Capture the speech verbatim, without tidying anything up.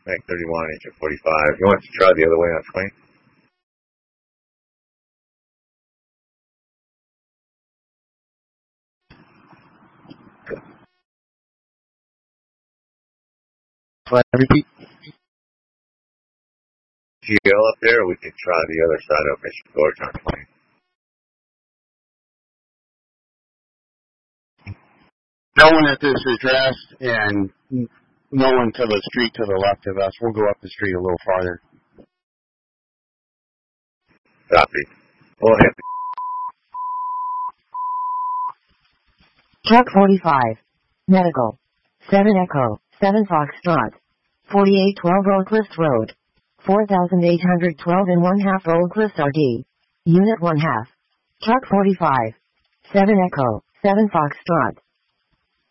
Mac thirty-one, H forty-five. You want to try the other way on twenty? What, repeat? G L up there, or we can try the other side of Mission Gorge on twenty. No one at this address, and no one to the street to the left of us. We'll go up the street a little farther. Copy. We'll hit. Truck forty-five. Medical. seven Echo. seven Foxtrot. forty-eight twelve Oakcliff Road. four thousand eight hundred twelve and one half Oakcliff R D. Unit one half. Truck forty-five. seven Echo. seven Foxtrot.